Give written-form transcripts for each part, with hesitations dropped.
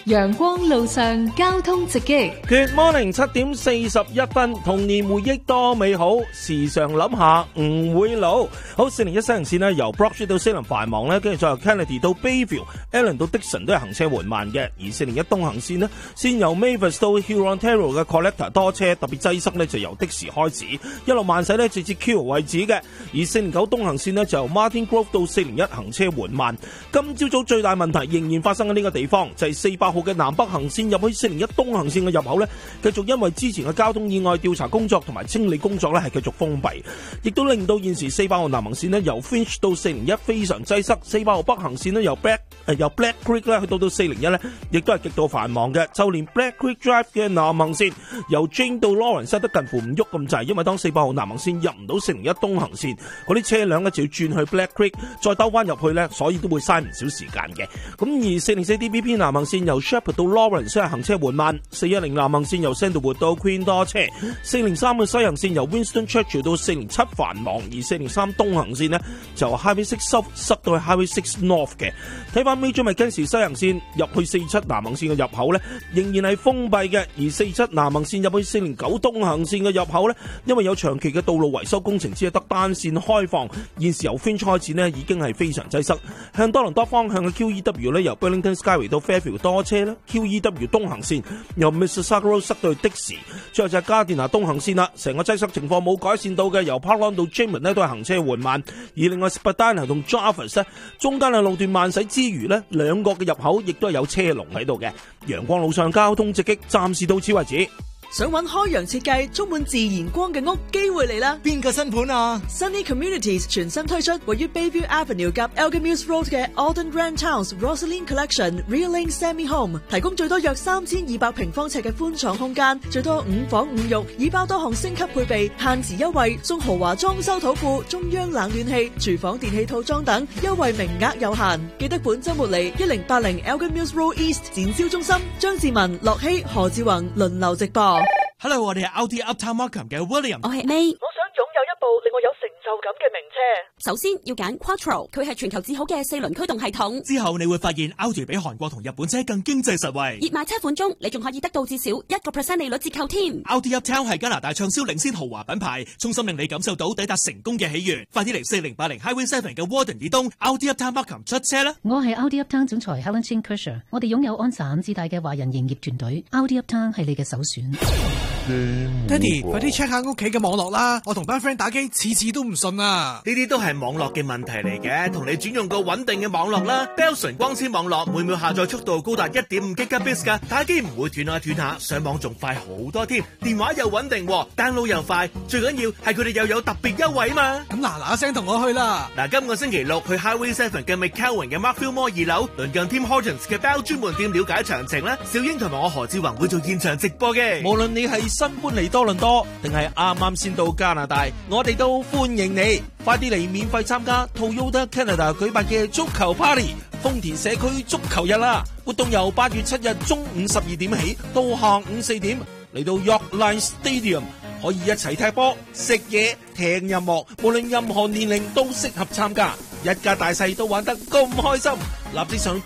陽光路上交通直擊。 Good morning， 7點41分，童年回憶多美好，時常諗下唔會老。好，401西行線呢，由 Broad Street 到西林繁忙呢，跟住再由 Kennedy 到 Bayview、Allen 到 Dixon 都係行車緩慢嘅。而401東行線呢，先由 Mavis 到 Hurontario 嘅 Collector 多車，特別擠塞呢就由的士開始，一路慢駛呢直至 Q 位置嘅。而409東行線呢，就由 Martin Grove 到401行車緩慢。今朝早最大問題仍然發生喺呢個地方，就係400號嘅南北行線入去401東行線嘅入口呢，繼續因為之前嘅交通意外調查工作同埋清理工作呢係繼續封閉，亦都令到現時400號南行線呢由 Finch 到401非常擠塞，400號北行線呢由 Black Creek 呢去到401呢亦都係極度繁忙嘅，就連 Black Creek Drive 嘅南行線由 Jane 到 Lawrence 塞得近乎唔喐咁滯，因為當400號南行線入唔到401東行線，嗰啲車輛呢就要轉去 Black Creek 再兜翻入去呢，所以都會嘥唔少時間嘅。咁而404 DPP 南行線由 Shepherd 到 Lawrence 係行車緩慢，410南行線由 Sandalwood 到 Queen 多車，403嘅西行線由 Winston Churchill 到407繁忙，而403東行線呢就 Highway 6 South 塞到去 Highway 6 North 嘅。睇翻 Major McKenzie 西行線入去47南行線嘅入口呢仍然係封閉嘅，而47南行線入去409東行線嘅入口呢，因為有長期嘅道路維修工程，只係得單線開放，現時由 Finch 開始呢已經係非常擠塞。向多倫多方向嘅 QEW 呢由 Burlington Skyway 到 Fairfield 多車啦， QEW 東行線由 Mississauga Road 塞到去的士，最後就係加甸拿東行線啦，成個擠塞情況冇改善到嘅，由 Parkland 到 Jamin 呢都係行車緩慢，而另外 Spadina 同 Jarvis 呢中間嘅路段慢駛之餘呢，兩個嘅入口亦都係有車龍喺度嘅。陽光路上交通直擊，暫時到此為止。 想揾開揚設計充滿自然光嘅屋，機會嚟啦！ 邊個新盤啊？ Sunny Communities 全新推出位於 Bayview Avenue 及 Elgin Mills Road 嘅 Alden Grand Towns Rosaline Collection Real Lane Semi Home， 提供最多約3200平方尺嘅寬敞空間，最多5房5浴，已包多項升級配備，限時優惠送豪華裝修土庫、中央冷暖氣、廚房電器套裝等，優惠名額有限。記得本週末嚟1080 Elgin Mills Road East 展銷中心，張志文、樂希、何志宏輪流直播。 Hello， 我哋係 Audi Uptown Markham 嘅 William。 我係 May。 我想擁有一部令我有成就感嘅名車。 首先要揀 Quattro， 佢係全球至好嘅4輪驅動系統。 之後你會發現 Audi 比韓國同日本車更經濟實惠。 熱賣車款中，你仲可以得到至少1% 利率折扣添。 Audi Uptown 係加拿大暢銷領先豪華品牌，衷心令你感受到抵達成功嘅喜悅。快啲嚟4080 Highway 7嘅 Warden 以東 Audi Uptown Markham 出車啦！ 我係 Audi Uptown 總裁 Helen Chin Kershaw， 我哋擁有安省至大嘅華人營業團隊。Audi Uptown 係你嘅首選。 爹哋，快啲 check 下屋企嘅網絡啦！我同班 friend 打機，次次都唔順啊！ 呢啲都係網絡嘅問題嚟嘅，同你轉用個穩定嘅網絡啦。Bellson 光纖網絡每秒下載速度高達 1.5 Gbps 噶，打機唔會斷下斷下，上網仲快好多添。電話又穩定，download 又快，最緊要係佢哋又有特別優惠嘛。 咁嗱聲同我去啦！ 嗱，今個星期六去 Highway 7嘅 McCowan 嘅 Markfield Mall 2樓，鄰近 Tim Hortons 嘅 Bell 專門店了解詳情啦。小英同埋我何志宏會做現場直播嘅。 無論你係新搬嚟多倫多，定係啱啱先到加拿大，我哋都歡迎你。快啲嚟免費參加 Toyota Canada 舉辦嘅足球 Party， 豐田社區足球日啦！活動由8月7日中午12點起到下午4點，嚟到 York Line Stadium， 可以一齊踢波、食嘢、聽音樂，無論任何年齡都適合參加，一家大細都玩得咁開心。立即上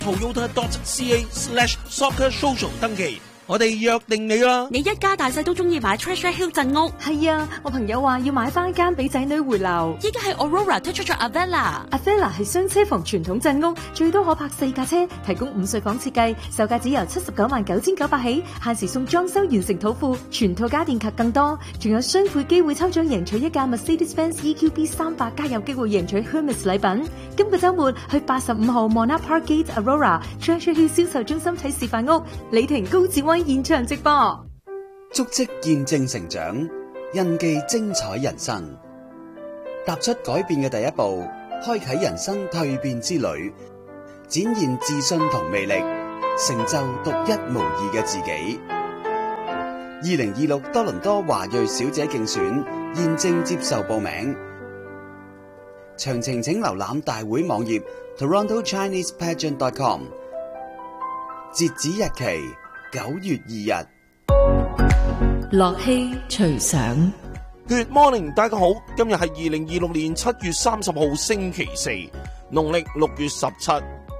toyota.ca/soccersocial 登記。我哋約定你啦！ 你一家大細都中意買 Treasure Hill 鎮屋？ 係啊，我朋友話要買翻間俾仔女回流。 依家係 Aurora 推出咗 Avella。Avella 係雙車房傳統鎮屋，最多可泊4架車，提供5歲房設計，售價只由799900起，限時送裝修完成土庫，全套家電及更多，仲有雙倍機會抽獎贏取一架 Mercedes-Benz EQB 300，加有機會贏取 Hermes 禮品。今個週末去85號 Monarch Park Gate Aurora Treasure Hill 銷售中心睇示範屋，李婷高志威現場直播， 足跡見證成長，印記精彩人生。踏出改變嘅第一步，開啟人生蛻變之旅，展現自信同魅力，成就獨一無二嘅自己。2026多倫多華裔小姐競選現正接受報名，詳情請瀏覽大會網頁 TorontoChinesePageant.com， 截止日期9月2日。 樂熙隨想 Good morning， 大家好，今日係2026年7月30號星期四，農曆6月17。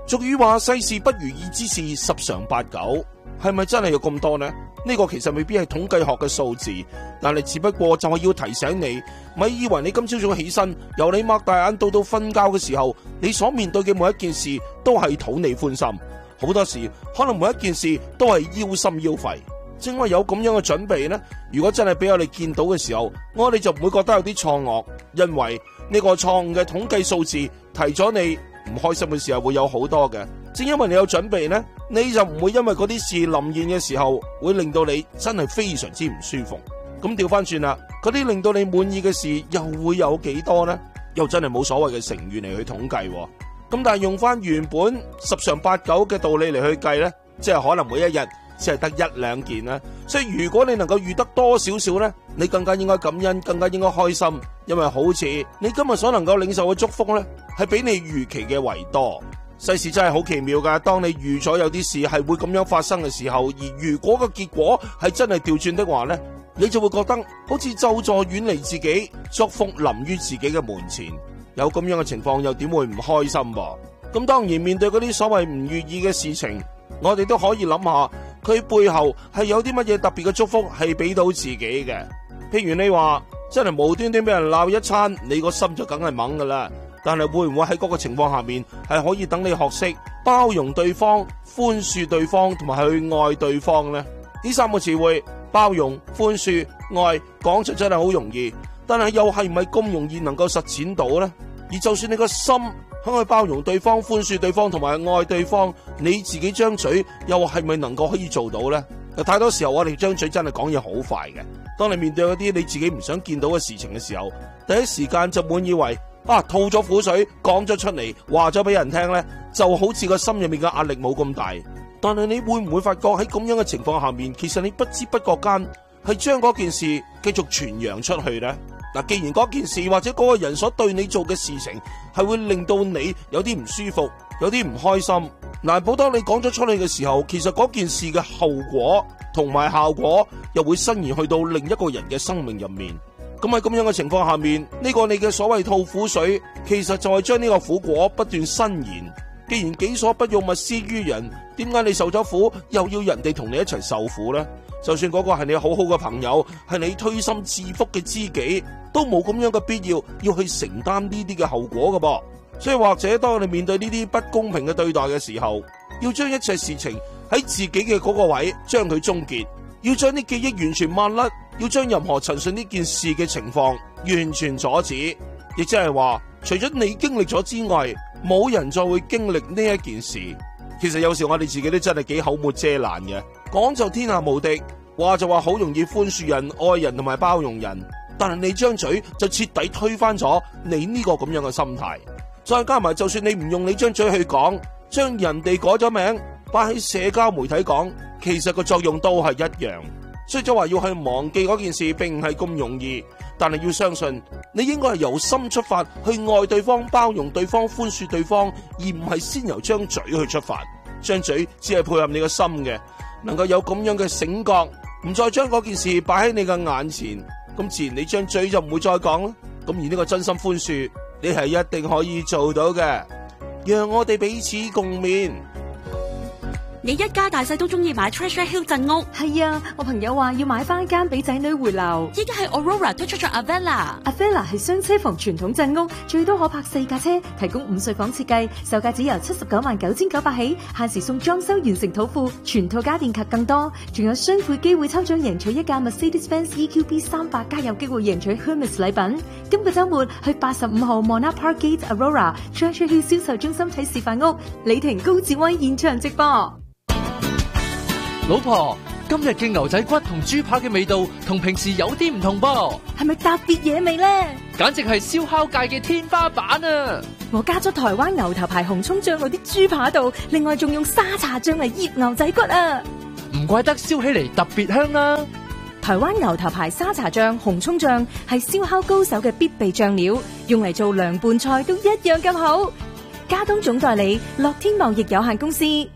俗語話世事不如意之事十常八九，係咪真係有咁多呢？呢個其實未必係統計學嘅數字，但係只不過就係要提醒你，咪以為你今朝早起身，由你擘大眼到瞓覺嘅時候，你所面對嘅每一件事都係討你歡心。好多時可能每一件事都係腰心腰肺。正因為有咁樣嘅準備呢，如果真係俾我哋見到嘅時候，我哋就唔會覺得有啲錯愕，因為呢個錯誤嘅統計數字提咗你唔開心嘅時候會有好多嘅。正因為你有準備呢，你就唔會因為嗰啲事臨現嘅時候會令到你真係非常之唔舒服。咁調翻轉啦，嗰啲令到你滿意嘅事又會有幾多呢？又真係冇所謂嘅成語嚟去統計。咁但係用翻原本十常八九嘅道理嚟去計呢，即係可能每一日只係得一兩件啦。所以如果你能夠遇得多少少呢，你更加應該感恩，更加應該開心，因為好似你今日所能夠領受嘅祝福呢，係比你預期嘅為多。世事真係好奇妙噶，當你預咗有啲事係會咁樣發生嘅時候，而如果個結果係真係調轉的話呢，你就會覺得好似咒詛遠離自己，祝福臨於自己嘅門前。有咁樣嘅情況又點會唔開心噃？咁當然面對嗰啲所謂唔願意嘅事情，我哋都可以諗下佢背後係有啲乜嘢特別嘅祝福係俾到自己嘅。譬如你話真係無端端俾人鬧一餐，你個心就梗係猛噶啦。但係會唔會喺嗰個情況下面係可以等你學識包容對方、寬恕對方同埋去愛對方呢？呢三個詞彙包容、寬恕、愛講出真係好容易，但係又係唔係咁容易能夠實踐到呢？而就算你個心肯去包容對方、寬恕對方同埋愛對方，你自己張嘴又係咪能夠可以做到呢？太多時候我哋張嘴真係講嘢好快嘅，當你面對嗰啲你自己唔想見到嘅事情嘅時候，第一時間就滿以為吐咗苦水講咗出嚟，話咗俾人聽呢，就好似個心入面嘅壓力冇咁大。但係你會唔會發覺喺咁樣嘅情況下面，其實你不知不覺間係將嗰件事繼續傳揚出去呢？嗱，既然嗰件事或者嗰個人所對你做嘅事情係會令到你有啲唔舒服，有啲唔開心，難保當你講咗出去嘅時候，其實嗰件事嘅後果同埋效果又會伸延去到另一個人嘅生命入面。咁喺咁樣嘅情況下面，呢個你嘅所謂吐苦水，其實就係將呢個苦果不斷伸延。既然己所不欲，勿施於人，點解你受咗苦，又要人哋同你一齊受苦呢？就算嗰個係你好好嘅朋友，係你推心置腹嘅知己，都冇咁樣嘅必要要去承擔呢啲嘅後果㗎噃。所以或者當你面對呢啲不公平嘅對待嘅時候，要將一切事情喺自己嘅嗰個位將佢終結，要將啲記憶完全抹甩，要將任何陳述呢件事嘅情況完全阻止，亦即係話，除咗你經歷咗之外，冇人再會經歷呢一件事。其實有時我哋自己都真係幾口沒遮攔嘅，講就天下無敵，話就話好容易寬恕人、愛人同埋包容人，但係你張嘴就徹底推翻咗你呢個咁樣嘅心態。再加埋，就算你唔用你張嘴去講，將人哋改咗名擺喺社交媒體講，其實個作用都係一樣。所以就話要去忘記嗰件事並唔係咁容易，但係要相信你應該係由心出發去愛對方、包容對方、寬恕對方，而唔係先由張嘴去出發。張嘴只係配合你個心嘅，能夠有咁樣嘅醒覺，唔再將嗰件事擺喺你嘅眼前，咁自然你張嘴就唔會再講啦。咁而呢個真心寬恕，你係一定可以做到嘅。讓我哋彼此共勉。 你一家大細都中意買 Treasure Hill 鎮屋？ 係啊，我朋友話要買翻間俾仔女回流。 依家係 Aurora 推出咗 Avella。Avella 係雙車房傳統鎮屋，最多可泊4架車，提供5睡房設計，售價只由799900起，限時送裝修完成土庫，全套家電及更多，仲有雙倍機會抽獎贏取一架 Mercedes-Benz EQB 300，加有機會贏取 Hermes 禮品。今個週末去85號 Monarch Park Gate Aurora Treasure Hill 銷售中心睇示範屋，李婷高志威現場直播。 老婆，今日嘅牛仔骨同豬扒嘅味道同平時有啲唔同噃， 係咪特別野味呢？ 簡直係燒烤界嘅天花板啊！ 我加咗台灣牛頭牌紅蔥醬落啲豬扒度，另外仲用沙茶醬嚟醃牛仔骨啊！ 唔怪得燒起嚟特別香啦！ 台灣牛頭牌沙茶醬、紅蔥醬係燒烤高手嘅必備醬料，用嚟做涼拌菜都一樣咁好。加東總代理樂天貿易有限公司。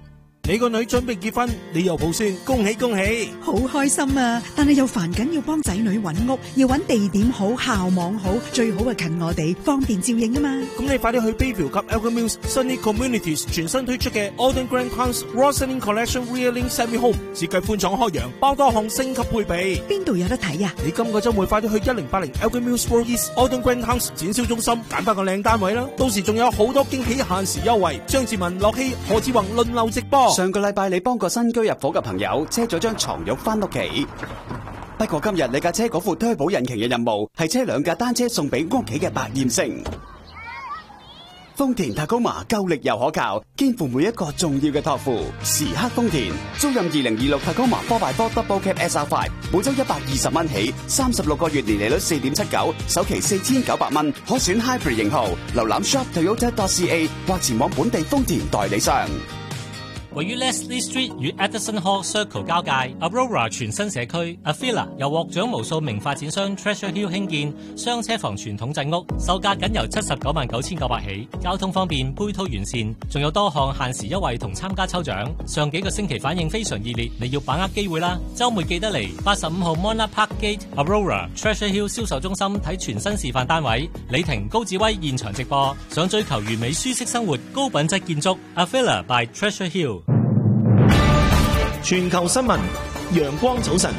你個女準備結婚，你又抱孫，恭喜恭喜！ 好開心啊！但係又煩緊要幫仔女揾屋，要揾地點好、校網好，最好係近我哋，方便照應啊嘛。 咁你快啲去 Bayview 及 Elgin Mills Sunny Communities 全新推出嘅 Alden Grand Towns Rosalind Collection Realing Semi Home 設計寬敞開揚，包多項升級配備。 邊度有得睇啊？ 你今個週末快啲去1080 Elgin Mills Road East Alden Grand Towns 展銷中心揀翻個靚單位啦！到時仲有好多驚喜限時優惠，張志文、樂希、何志宏輪流直播。 上個禮拜你幫個新居入伙嘅朋友車咗張床褥翻屋企，不過今日你架車嗰副推保引擎嘅任務係車2架單車送俾屋企嘅百厭星。豐田塔高馬夠力又可靠，肩負每一個重要嘅託付。時刻豐田租賃2026塔高馬 4x4 Double Cab SR5，每周120蚊起，36個月年利率4.79%，首期4900蚊，可選 Hybrid 型號。瀏覽 shop.toyota.ca 或前往本地豐田代理商。 位於 Leslie Street 與 Edison Hall Circle 交界 Aurora 全新社區 Avila 由獲獎無數名發展商 Treasure Hill 興建雙車房傳統鎮屋，售價僅由799900起，交通方便，配套完善，仲有多項限時優惠同參加抽獎。上幾個星期反應非常熱烈，你要把握機會啦！週末記得嚟85號 Monarch Park Gate Aurora Treasure Hill 銷售中心睇全新示範單位，李婷、高志威現場直播。想追求完美舒適生活、高品質建築 Avila by Treasure Hill。 全球新聞，陽光早晨。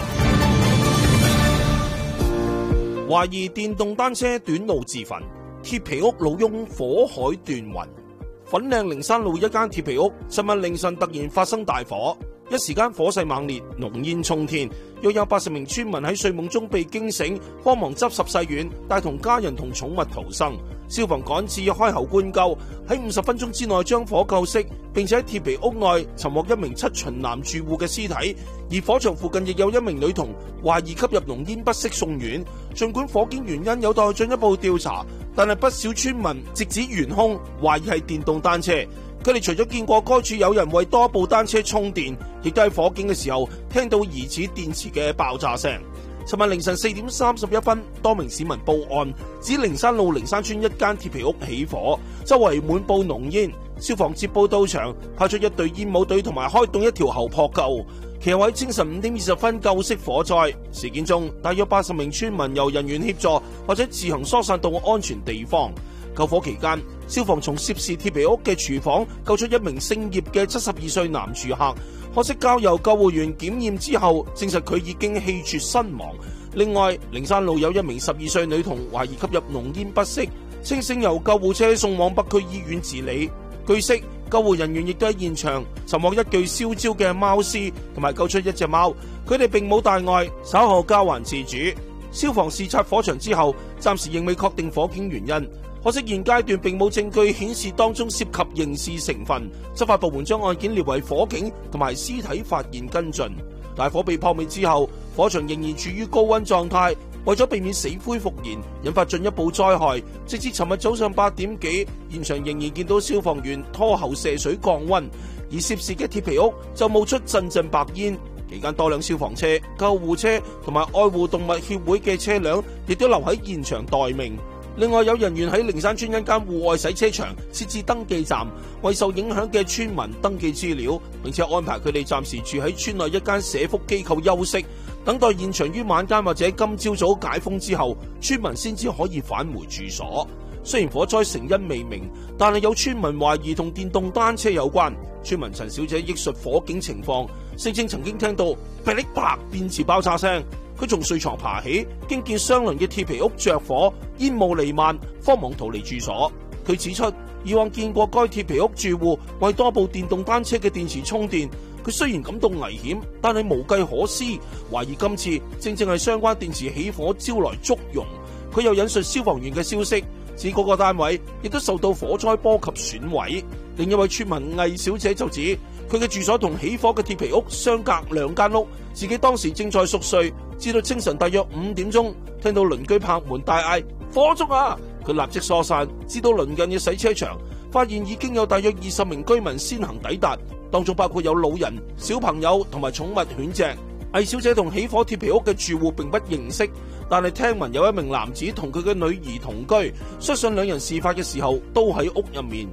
懷疑電動單車短路自焚，鐵皮屋老翁火海斷魂。粉嶺靈山路一間鐵皮屋，尋日凌晨突然發生大火，一時間火勢猛烈，濃煙衝天，約有80名村民喺睡夢中被驚醒，幫忙執拾細軟，帶同家人同寵物逃生。消防趕至開喉灌救，喺50分鐘之內將火救熄，並且喺鐵皮屋外尋獲一名7旬男住戶嘅屍體，而火場附近亦有一名女童懷疑吸入濃煙不適送院。儘管火警原因有待進一步調查，但係不少村民直指懸兇，懷疑係電動單車。佢哋除咗見過該處有人為多部單車充電，亦都喺火警嘅時候聽到疑似電池嘅爆炸聲。尋日凌晨4點31分，多名市民報案，指靈山路靈山村一間鐵皮屋起火，周圍滿布濃煙。消防接報到場，派出一隊煙霧隊同埋開動一條喉撲救，其後喺清晨5點20分救熄火災。事件中，大約80名村民由人員協助或者自行疏散到安全地方。救火期間，消防從涉事鐵皮屋嘅廚房救出一名姓葉嘅72歲男住客，可惜交由救護員檢驗之後，證實佢已經氣絕身亡。另外，靈山路有一名12歲女童懷疑吸入濃煙不適，清醒由救護車送往北區醫院治理。據悉，救護人員亦都喺現場尋獲一具燒焦嘅貓屍，同埋救出一隻貓，佢哋並冇大礙，稍後交還事主。消防視察火場之後，暫時仍未確定火警原因。可惜現階段並冇證據顯示當中涉及刑事成分，執法部門將案件列為火警同埋屍體發現跟進。大火被撲滅之後，火場仍然處於高溫狀態，為咗避免死灰復燃，引發進一步災害，直至尋日早上8點幾，現場仍然見到消防員拖喉射水降溫，而涉事嘅鐵皮屋就冒出陣陣白煙。期間多輛消防車、救護車同埋愛護動物協會嘅車輛亦都留喺現場待命。另外有人員喺靈山村一間戶外洗車場設置登記站，為受影響嘅村民登記資料，並且安排佢哋暫時住喺村內一間社福機構休息，等待現場於晚間或者今朝早解封之後，村民先至可以返回住所。雖然火災成因未明，但係有村民懷疑同電動單車有關。村民陳小姐憶述火警情況，聲稱曾經聽到噼哩啪電池爆炸聲。佢從睡床爬起，經見相鄰嘅鐵皮屋着火，煙霧彌漫，慌忙逃離住所。佢指出，以往見過該鐵皮屋住戶為多部電動單車嘅電池充電，佢雖然感到危險，但係無計可施，懷疑今次正係相關電池起火招來祝融。佢又引述消防員嘅消息，指嗰個單位亦都受到火災波及損毀。另一位村民魏小姐就指，佢嘅住所同起火嘅鐵皮屋相隔2間屋，自己當時正在熟睡，至到清晨大約5點鐘，聽到鄰居拍門大嗌火燭啊！佢立即疏散，至到鄰近嘅洗車場，發現已經有大約20名居民先行抵達，當中包括有老人、小朋友同埋寵物犬隻。魏小姐同起火鐵皮屋嘅住戶並不認識，但係聽聞有一名男子同佢嘅女兒同居，相信兩人事發嘅時候都喺屋入面。而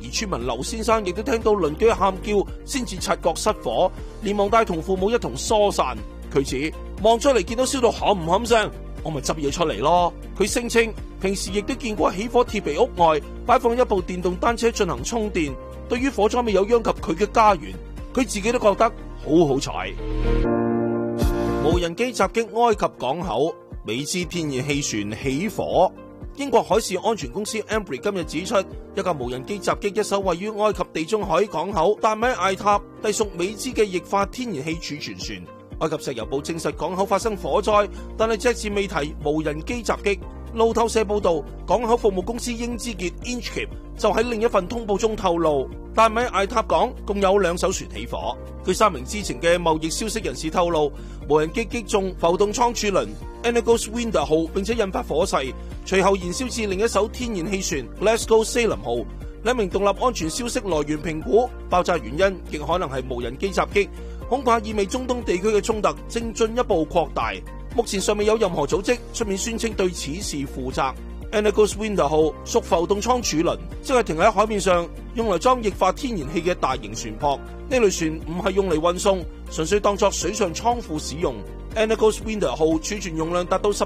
而村民劉先生亦都聽到鄰居喊叫，先至察覺失火，連忙帶同父母一同疏散。佢指望出嚟見到燒到冚唔冚聲，我咪執嘢出嚟咯。佢聲稱平時亦都見過起火鐵皮屋外擺放一部電動單車進行充電，對於火災未有殃及佢嘅家園，佢自己都覺得好好彩。無人機襲擊埃及港口，美資天然氣船起火。英國海事安全公司 Embry 今日指出，一架無人機襲擊一艘位於埃及地中海港口達米艾塔隸屬美資嘅液化天然氣儲存船。埃及石油部證實港口發生火災，但係隻字未提無人機襲擊。路透社報道，港口服務公司英之傑 Inchcape 就喺另一份通報中透露，達米艾塔港共有2艘船起火。據3名知情嘅貿易消息人士透露，無人機擊中浮動艙儲輪 Energos Winter 號，並且引發火勢，隨後燃燒至另一艘天然氣船 Glasgow Salem 號。2名獨立安全消息來源評估，爆炸原因極可能係無人機襲擊，恐怕意味中東地區嘅衝突正進一步擴大。目前尚未有任何組織出面宣稱對此事負責。Energos Winter 號屬浮動艙儲輪，即係停喺海面上用嚟裝液化天然氣嘅大型船舶。呢類船唔係用嚟運送，純粹當作水上倉庫使用。Energos Winter 號儲存容量達到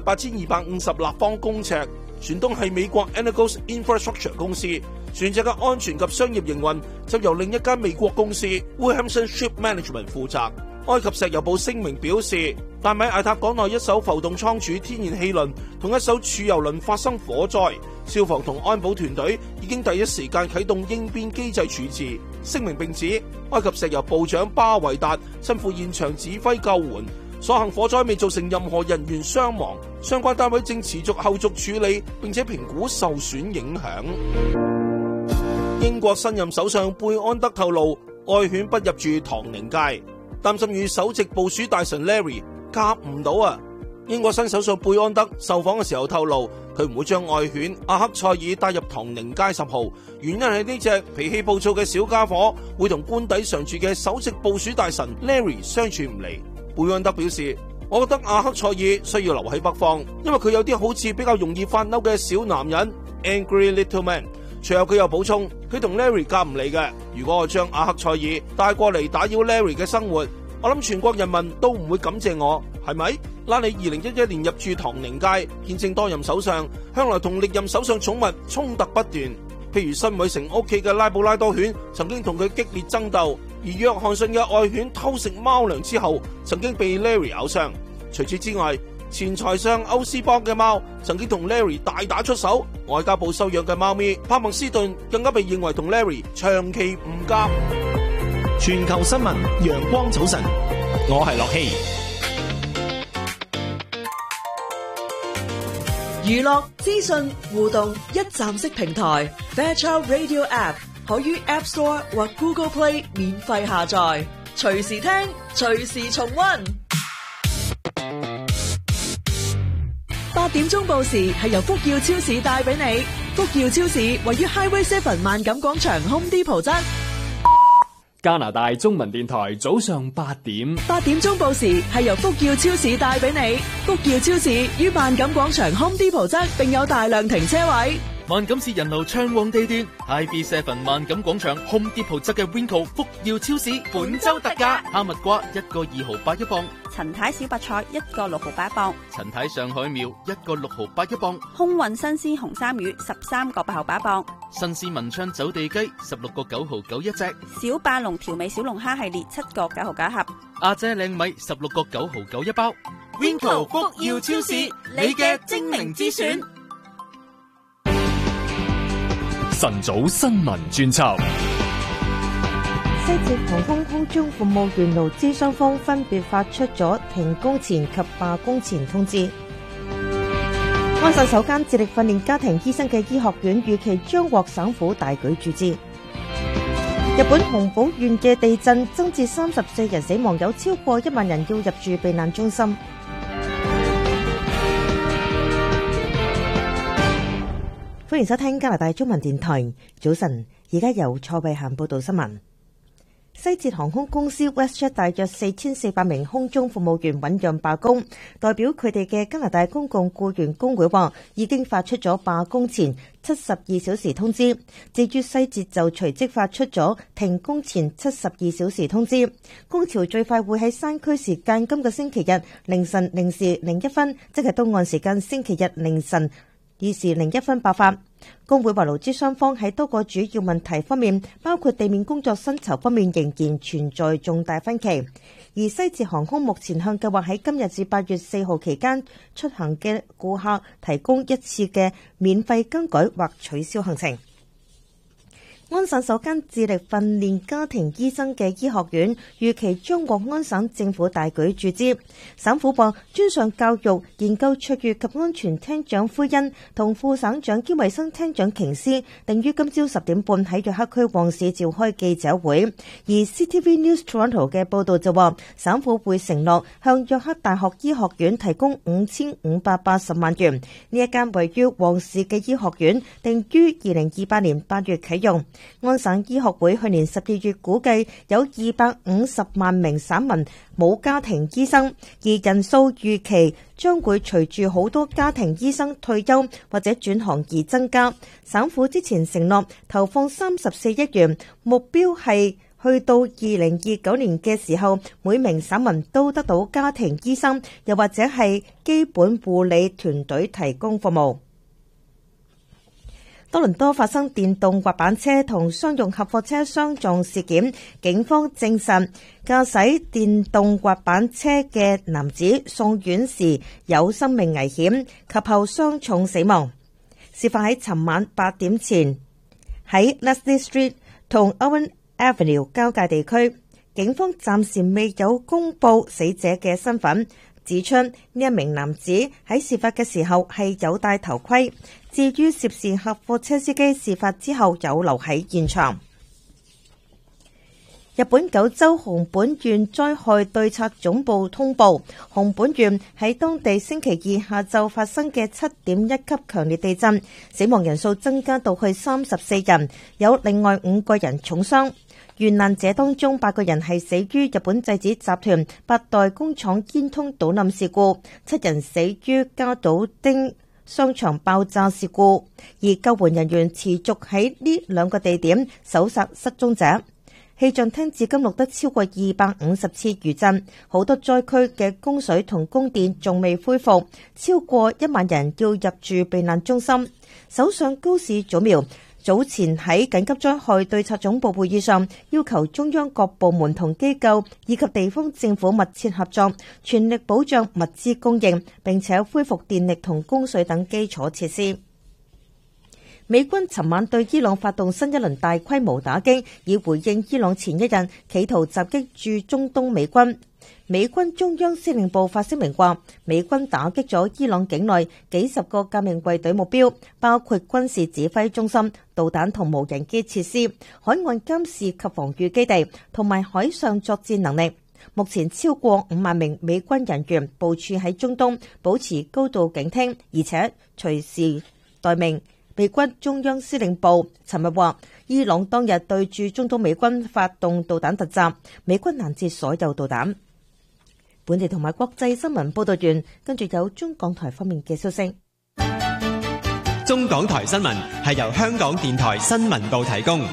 138250立方公尺，船東係美國 Energos Infrastructure 公司，船隻嘅安全及商業營運就由另一間美國公司 Wilhelmsen Ship Management 負責。埃及石油部聲明表示，達米艾塔港內一艘浮動艙儲天然氣輪同一艘儲油輪發生火災，消防同安保團隊已經第一時間啟動應變機制處置。聲明並指，埃及石油部長巴維達親赴現場指揮救援，所幸火災未造成任何人員傷亡，相關單位正持續後續處理並且評估受損影響。英國新任首相貝安德透露，愛犬不入住唐寧街，擔心與首席部署大臣 Larry 夾唔到啊！英國新首相貝安德受訪嘅時候透露，佢唔會將愛犬阿克塞爾帶入唐寧街10號，原因係呢隻脾氣暴躁嘅小家伙會同官邸常住嘅首席部署大臣 Larry 相處唔嚟。貝安德表示，我覺得阿克塞爾需要留喺北方，因為佢有啲好似比較容易發嬲嘅小男人 Angry Little Man。隨後佢又補充，佢同 Larry 夾唔嚟嘅。如果我將阿克塞爾帶過嚟打擾 Larry 嘅生活，我諗全國人民都唔會感謝我，係咪？拉里2011年入駐唐寧街，見證多任首相，向來同歷任首相寵物衝突不斷。譬如辛偉誠屋企嘅拉布拉多犬曾經同佢激烈爭鬥，而約翰遜嘅愛犬偷食貓糧之後，曾經被 Larry 咬傷。除此之外，前財相歐斯邦嘅貓曾經同 Larry 大打出手，外交部收養嘅貓咪帕默斯頓更加被認為同 Larry 長期唔夾。 全球新聞，陽光早晨，我係樂希。 娛樂資訊互動一站式平台 Fairchild Radio App 可於 App Store 或 Google Play 免費下載，隨時聽，隨時重溫。8點鐘報時係由福耀超市帶俾你。福耀超市位於 Highway 7萬錦廣場 Home Depot 側。 加拿大中文電台早上8點。 8點鐘報時係由福耀超市帶俾你。福耀超市於萬錦廣場 Home Depot 側，並有大量停車位。 萬錦市人流暢旺地段 ，IB7 萬錦廣場 Home Depot 側嘅 Winco 福耀超市本周特價，哈密瓜1個2毫8一磅， 陳太小白菜1個6毫8一磅， 陳太上海苗1個6毫8一磅， 空運新鮮紅衫魚13個8毫8一磅， 新鮮文昌走地雞16個9毫9一隻， 小霸龍調味小龍蝦系列7個9毫9一盒， 阿姐靚米16個9毫9一包。Winco 福耀超市，你嘅精明之選。 晨早新聞專輯。 西捷航空空中服務員勞資雙方分別發出咗停工前及罷工前通知。安省首間致力訓練家庭醫生嘅醫學院預期將獲省府大舉注資。日本熊寶縣嘅地震增至34人死亡，有超過1萬人要入住避難中心。歡迎收聽加拿大中文電台早晨，而家由蔡慧嫻報道新聞。 西捷航空公司 WestJet 大約4400名空中服務員醞釀罷工，代表佢哋嘅加拿大公共僱員工會話已經發出咗罷工前72小時通知，至於西捷就隨即發出咗停工前72小時通知。工潮最快會喺山區時間今個星期日凌晨0時01分，即係東岸時間星期日凌晨2時01分爆發。工會話勞資雙方喺多個主要問題方面，包括地面工作薪酬方面仍然存在重大分歧。而西捷航空目前向計劃喺今日至8月4號期間出行嘅顧客提供一次嘅免費更改或取消行程。安省首間致力訓練家庭醫生嘅醫學院預期將獲安省政府大舉注資。省府話專上教育研究卓越及安全廳長奎恩同副省長兼衛生廳長瓊斯定於今朝10點半喺約克區旺市召開記者會。而 CTV News Toronto 嘅報導就話，省府會承諾向約克大學醫學院提供5580萬元。呢一間位於旺市嘅醫學院定於2028年8月啟用。安省醫學會去年12月估計有250萬名省民冇家庭醫生，而人數預期將會隨住好多家庭醫生退休或者轉行而增加。省府之前承諾投放34億元，目標係去到2029年嘅時候，每名省民都得到家庭醫生，又或者係基本護理團隊提供服務。多倫多發生電動滑板車同商用客貨車相撞事件，警方證實駕駛電動滑板車嘅男子送院時有生命危險，及後傷重死亡。事發喺尋晚8點前，喺 Leslie Street 同 Owen Avenue 交界地區。警方暫時未有公布死者嘅身份，指出呢一名男子喺事發嘅時候係有戴頭盔。至於涉事客貨車司機，事發之後有留喺現場。日本九州熊本縣災害對策總部通報，熊本縣喺當地星期二下晝發生嘅7.1級強烈地震，死亡人數增加到去34人，有另外5個人重傷。遇難者當中8個人係死於日本製紙集團8代工廠煙囪倒冧事故，7人死於加島町商場爆炸事故，而救援人員持續喺呢2個地點搜索失蹤者。氣象廳至今錄得超過250次餘震，好多災區嘅供水同供電仲未恢復，超過1萬人要入住避難中心。首相高市早苗早前喺緊急災害對策總部會議上，要求中央各部門同機構以及地方政府密切合作，全力保障物資供應，並且恢復電力同供水等基礎設施。美軍尋晚對伊朗發動新一輪大規模打擊，以回應伊朗前一日企圖襲擊駐中東美軍。美軍中央司令部發聲明話，美軍打擊咗伊朗境內幾十個革命衛隊目標，包括軍事指揮中心、導彈同無人機設施、海岸監視及防禦基地同埋海上作戰能力。目前超過5萬名美軍人員部署喺中東，保持高度警惕，而且隨時待命。美軍中央司令部尋日話，伊朗當日對駐中東美軍發動導彈突襲，美軍攔截所有導彈。本地同埋國際新聞報道完，跟住有中港台方面嘅消息。 中港台新聞係由香港電台新聞部提供。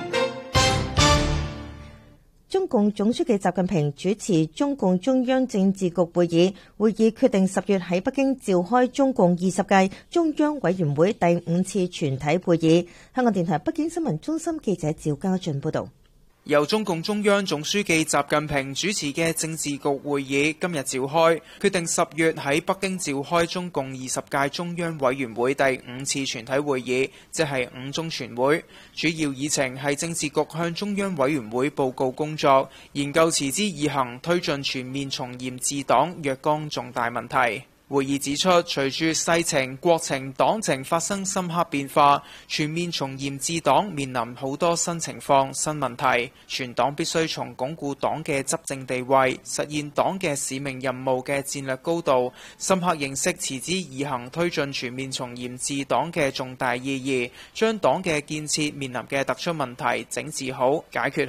中共總書記習近平主持中共中央政治局會議，會議決定10月喺北京召開中共20屆中央委員會第5次全體會議。香港電台北京新聞中心記者趙家俊報道。 由中共中央總書記習近平主持嘅政治局會議今日召開，決定10月喺北京召開中共20屆中央委員會第5次全體會議，即係5中全會。主要議程係政治局向中央委員會報告工作，研究持之以恆推進全面從嚴治黨若干重大問題。會議指出，隨住世情、國情、黨情發生深刻變化，全面從嚴治黨面臨好多新情況、新問題。全黨必須從鞏固黨嘅執政地位、實現黨嘅使命任務嘅戰略高度，深刻認識持之以恆推進全面從嚴治黨嘅重大意義，將黨嘅建設面臨嘅突出問題整治好、解決好。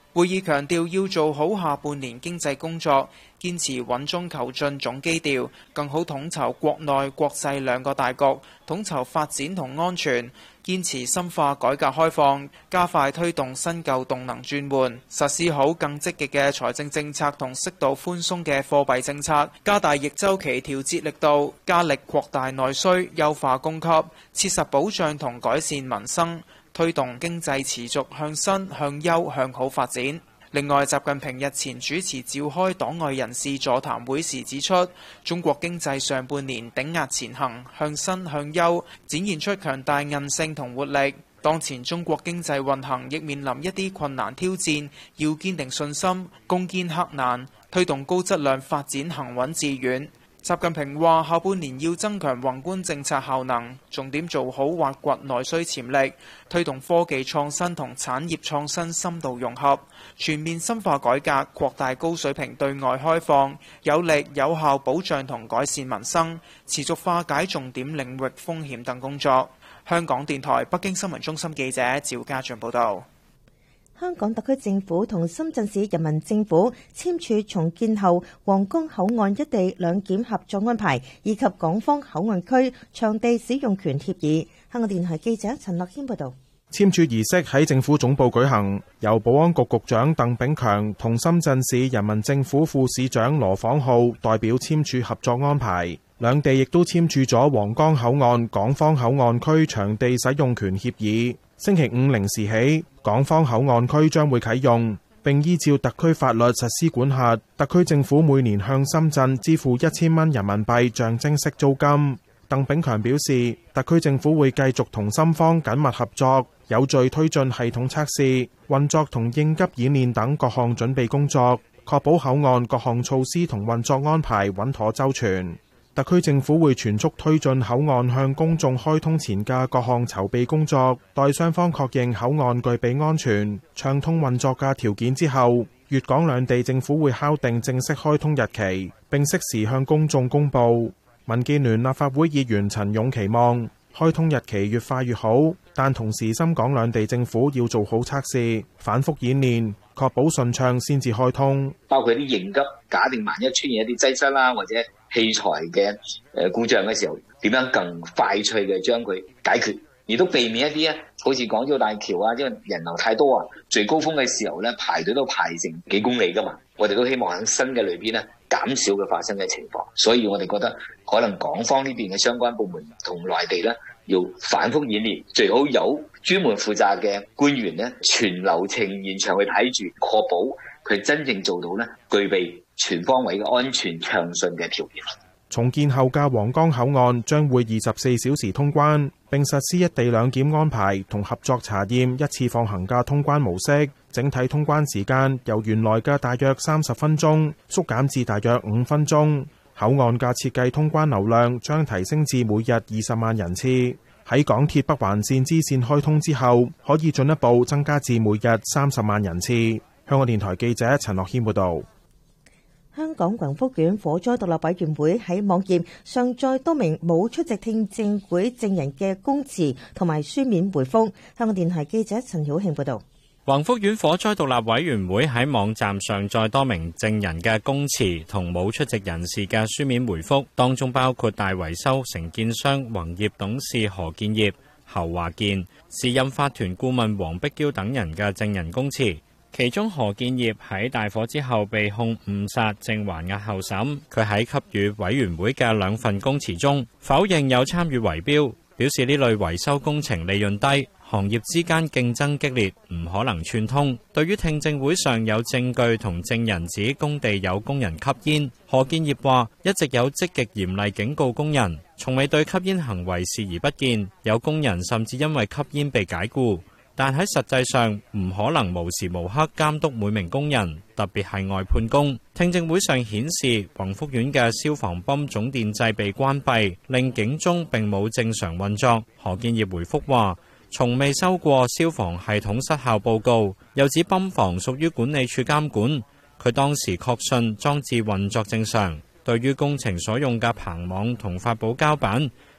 會議強調要做好下半年經濟工作，堅持穩中求進總基調，更好統籌國內國際兩個大局，統籌發展同安全，堅持深化改革開放，加快推動新舊動能轉換，實施好更積極嘅財政政策同適度寬鬆嘅貨幣政策，加大逆週期調節力度，加力擴大內需，優化供給，切實保障同改善民生，推動經濟持續向新、向優、向好發展。另外，習近平日前主持召開黨外人士座談會時指出，中國經濟上半年頂壓前行，向新向優，展現出強大韌性同活力。當前中國經濟運行亦面臨一啲困難挑戰，要堅定信心，攻堅克難，推動高質量發展行穩致遠。習近平話：下半年要增強宏觀政策效能，重點做好挖掘內需潛力，推動科技創新同產業創新深度融合，全面深化改革，擴大高水平對外開放，有力有效保障同改善民生，持續化解重點領域風險等工作。香港電台北京新聞中心記者趙家俊報道。 香港特區政府同深圳市人民政府簽署重建後皇崗口岸一地兩檢合作安排，以及港方口岸區場地使用權協議。香港電台記者陳樂軒報導。 簽署儀式喺政府總部舉行，由保安局局長鄧炳強同深圳市人民政府副市長羅晃浩代表簽署合作安排。兩地亦都簽署咗皇崗口岸港方口岸區場地使用權協議。星期五零時起，港方口岸區將會啟用，並依照特區法律實施管轄。特區政府每年向深圳支付1000蚊人民幣象徵式租金。鄧炳強表示，特區政府會繼續同深方緊密合作，有序推進系統測試、運作同應急演練等各項準備工作，確保口岸各項措施同運作安排穩妥周全。特區政府會全速推進口岸向公眾開通前嘅各項籌備工作，待雙方確認口岸具備安全、暢通運作嘅條件之後，粵港兩地政府會敲定正式開通日期，並適時向公眾公佈。民建聯立法會議員陳勇期望開通日期越快越好，但同時深港兩地政府要做好測試、反覆演練，確保順暢先至開通。 包括啲應急，假定萬一出現一啲擠塞啦，或者器材嘅故障嘅時候，點樣更快脆嘅將佢解決，而都避免一啲好似港珠澳大橋啊，因為人流太多啊，最高峰嘅時候咧排隊都排成幾公里噶嘛。我哋都希望喺新嘅裏邊咧減少佢發生嘅情況，所以我哋覺得可能港方呢邊嘅相關部門同內地咧要反覆演練，最好有專門負責嘅官員咧全流程現場去睇住，確保佢真正做到咧具備全方位嘅安全暢順嘅條件。 重建後嘅皇崗口岸將會24小時通關，並實施一地兩檢安排同合作查驗一次放行嘅通關模式。整體通關時間由原來嘅大約30分鐘縮減至大約5分鐘。口岸嘅設計通關流量將提升至每日20萬人次。喺港鐵北環線支線開通之後，可以進一步增加至每日30萬人次。香港電台記者陳樂軒報導。 香港宏福苑火災獨立委員會喺網頁上載多名冇出席聽證會證人嘅供詞同埋書面回覆。香港電台記者陳曉慶報導。 宏福苑火災獨立委員會喺網站上載多名證人嘅供詞同冇出席人士嘅書面回覆，當中包括大維修承建商宏業董事何建業、侯華健、時任法團顧問黃碧嬌等人嘅證人供詞。其中何建業喺大火之後被控誤殺，正還押候審。佢喺給予委員會嘅2份供詞中，否認有參與圍標，表示呢類維修工程利潤低，行業之間競爭激烈，唔可能串通。對於聽證會上有證據同證人指工地有工人吸煙，何建業話一直有積極嚴厲警告工人，從未對吸煙行為視而不見，有工人甚至因為吸煙被解僱。但喺實際上唔可能無時無刻監督每名工人，特別係外判工。聽證會上顯示，宏福苑嘅消防泵總電掣被關閉，令警鐘並冇正常運作。何建業回覆話，從未收過消防系統失效報告，又指泵房屬於管理處監管。佢當時確信裝置運作正常。對於工程所用嘅棚網同發泡膠板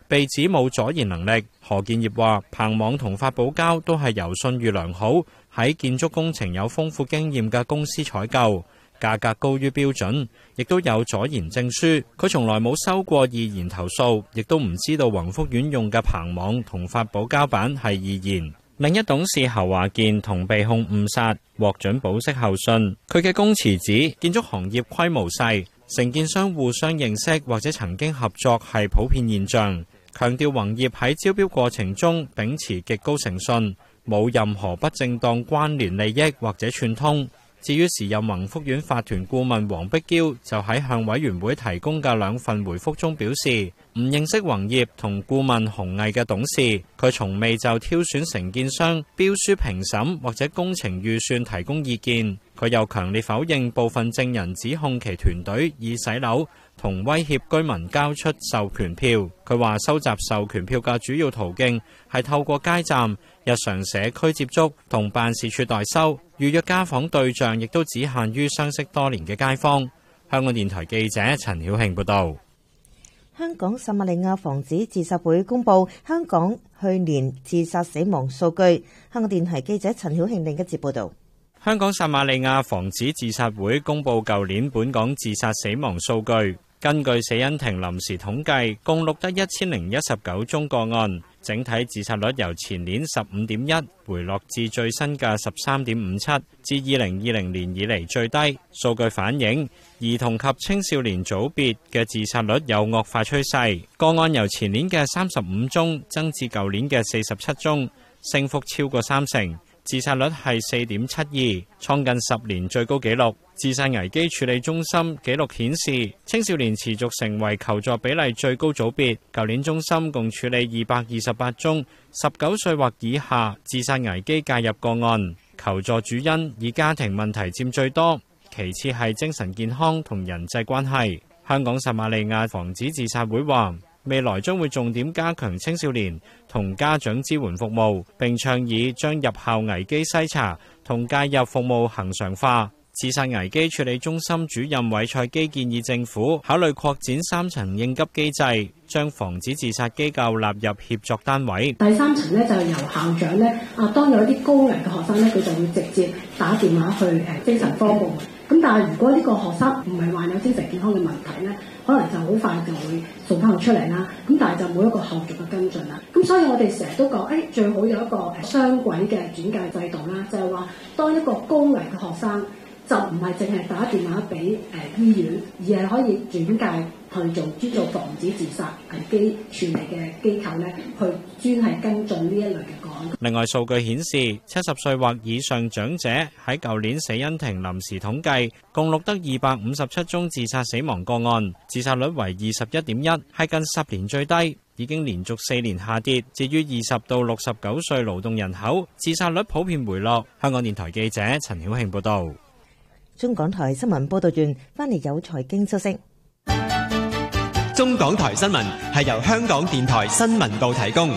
被指冇阻延能力。何建業話：棚網同發泡膠都係由信譽良好、喺建築工程有豐富經驗嘅公司採購，價格高於標準，亦都有阻延證書。佢從來冇收過異言投訴，亦都唔知道宏福苑用嘅棚網同發泡膠板係異言。另一董事侯華健同被控誤殺，獲准保釋候訊。佢嘅供詞指建築行業規模細，承建商互相認識或者曾經合作係普遍現象，強調宏業喺招標過程中秉持極高誠信，冇任何不正當關聯利益或者串通。至於時任宏福苑法團顧問黃碧嬌就喺向委員會提供嘅2份回覆中表示，唔認識宏業同顧問洪毅嘅董事，佢從未就挑選承建商、標書評審或者工程預算提供意見。佢又強烈否認部分證人指控其團隊以洗樓同威脅居民交出授權票。佢話收集授權票嘅主要途徑係透過街站、日常社區接觸同辦事處代收，預約家訪對象亦都只限於相識多年嘅街坊。香港電台記者陳曉慶報導。 香港撒瑪利亞防止自殺會公佈香港去年自殺死亡數據。香港電台記者陳曉慶另一節報導。 香港撒瑪利亞防止自殺會公佈舊年本港自殺死亡數據。根據死因庭臨時統計，共錄得1019宗個案，整體自殺率由前年 15.1 回落至最新嘅 13.57， 至2020年以嚟最低。數據反映兒童及青少年組別嘅自殺率有惡化趨勢，個案由前年嘅35宗增至舊年嘅47宗，升幅超過30%。自殺率係 4.72， 創近10年最高紀錄。自殺危機處理中心紀錄顯示，青少年持續成為求助比例最高組別。舊年中心共處理228宗19歲或以下自殺危機介入個案，求助主因以家庭問題佔最多，其次係精神健康同人際關係。香港撒瑪利亞防止自殺會話，未來將會重點加強青少年同家長支援服務，並倡議將入校危機篩查同介入服務恆常化。自殺危機處理中心主任韋賽基建議政府考慮擴展3層應急機制，將防止自殺機構納入協作單位。 第3層呢，就係由校長呢，當有一啲高危嘅學生呢，佢就會直接打電話去精神科部門。咁但係如果呢個學生唔係患有精神健康嘅問題呢，可能就好快就會送翻佢出嚟啦。咁但係就冇一個後續嘅跟進啦。咁所以我哋成日都講，最好有一個雙軌嘅轉介制度啦，就係話當一個高危嘅學生，就唔係淨係打電話俾醫院，而係可以轉介去做專做防止自殺危機處理嘅機構咧，去專係跟進呢一類嘅個案。 另外數據顯示，70歲或以上長者喺舊年死因庭臨時統計，共錄得257宗自殺死亡個案，自殺率為 21.1%， 係近10年最低，已經連續4年下跌。至於20到69歲勞動人口，自殺率普遍回落。香港電台記者陳曉慶報導。 中港台新聞報道完，翻嚟有財經消息。 中港台新聞係由香港電台新聞部提供。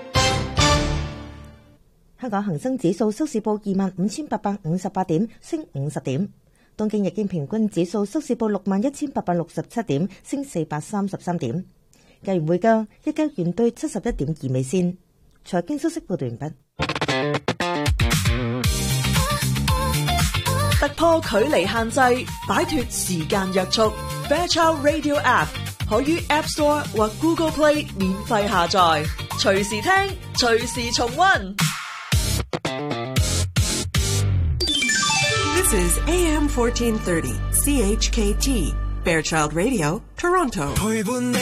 香港恒生指數收市報25,858點，升50點。東京日經平均指數收市報61,867點，升433點。計完匯價，一加元兌71.2美仙。財經消息報道完畢。 突破距離限制，擺脫時間約束。Fairchild Radio App 可於 App Store 或 Google Play 免費下載，隨時聽，隨時重溫。 This is AM 1430 CHKT Fairchild Radio Toronto。